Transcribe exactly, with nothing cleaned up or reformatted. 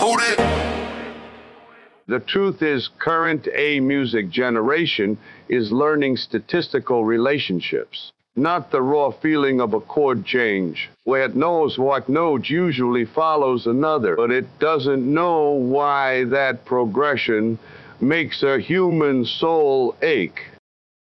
The truth is, current A music generation is learning statistical relationships, not the raw feeling of a chord change, where it knows what note usually follows another, but it doesn't know why that progression makes a human soul ache.